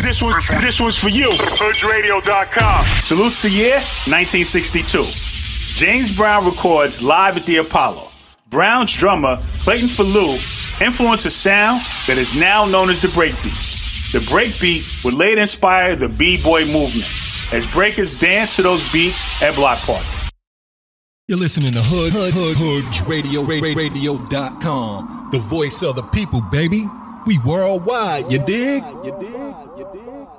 This one's for you. HoodRadio.com. Salutes the year 1962. James Brown records live at the Apollo. Brown's drummer, Clayton Falou, influenced a sound that is now known as the breakbeat. The breakbeat would later inspire the B-boy movement, as breakers dance to those beats at block parties. You're listening to HoodRadio.com, the voice of the people, baby. We worldwide, you dig?